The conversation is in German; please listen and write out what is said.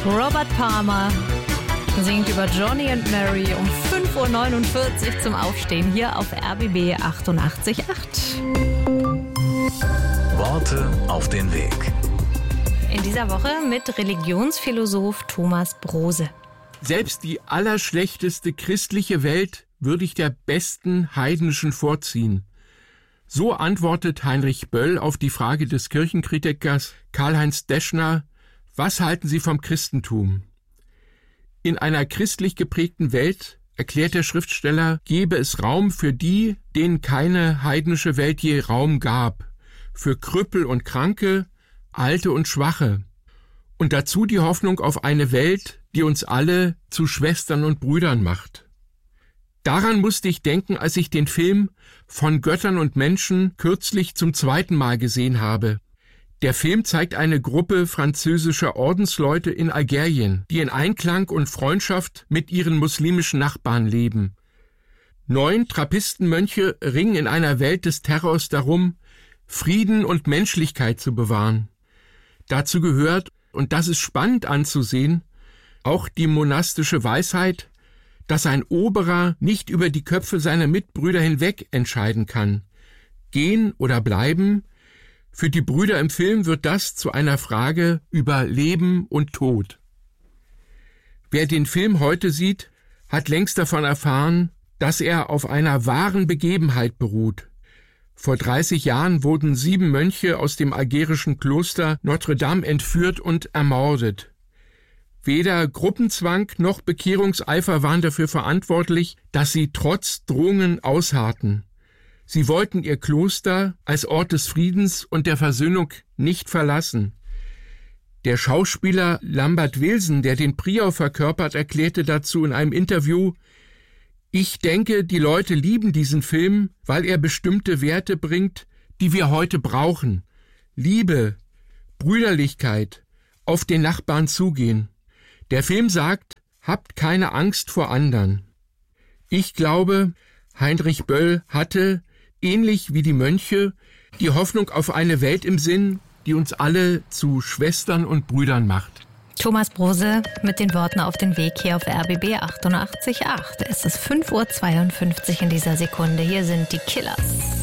Robert Palmer singt über Johnny and Mary um 5.49 Uhr zum Aufstehen hier auf RBB 88.8. Worte auf den Weg. In dieser Woche mit Religionsphilosoph Thomas Brose. Selbst die allerschlechteste christliche Welt würde ich der besten heidnischen vorziehen. So antwortet Heinrich Böll auf die Frage des Kirchenkritikers Karl-Heinz Deschner: Was halten Sie vom Christentum? In einer christlich geprägten Welt, erklärt der Schriftsteller, gebe es Raum für die, denen keine heidnische Welt je Raum gab, für Krüppel und Kranke, Alte und Schwache, und dazu die Hoffnung auf eine Welt, die uns alle zu Schwestern und Brüdern macht. Daran musste ich denken, als ich den Film Von Göttern und Menschen kürzlich zum 2. Mal gesehen habe. Der Film zeigt eine Gruppe französischer Ordensleute in Algerien, die in Einklang und Freundschaft mit ihren muslimischen Nachbarn leben. 9 Trappistenmönche ringen in einer Welt des Terrors darum, Frieden und Menschlichkeit zu bewahren. Dazu gehört, und das ist spannend anzusehen, auch die monastische Weisheit, dass ein Oberer nicht über die Köpfe seiner Mitbrüder hinweg entscheiden kann. Gehen oder bleiben? Für die Brüder im Film wird das zu einer Frage über Leben und Tod. Wer den Film heute sieht, hat längst davon erfahren, dass er auf einer wahren Begebenheit beruht. Vor 30 Jahren wurden 7 Mönche aus dem algerischen Kloster Notre Dame entführt und ermordet. Weder Gruppenzwang noch Bekehrungseifer waren dafür verantwortlich, dass sie trotz Drohungen ausharrten. Sie wollten ihr Kloster als Ort des Friedens und der Versöhnung nicht verlassen. Der Schauspieler Lambert Wilson, der den Prior verkörpert, erklärte dazu in einem Interview: Ich denke, die Leute lieben diesen Film, weil er bestimmte Werte bringt, die wir heute brauchen. Liebe, Brüderlichkeit, auf den Nachbarn zugehen. Der Film sagt, habt keine Angst vor anderen. Ich glaube, Heinrich Böll hatte, ähnlich wie die Mönche, die Hoffnung auf eine Welt im Sinn, die uns alle zu Schwestern und Brüdern macht. Thomas Brose mit den Worten auf den Weg hier auf RBB 88.8. Es ist 5.52 Uhr in dieser Sekunde. Hier sind die Killers.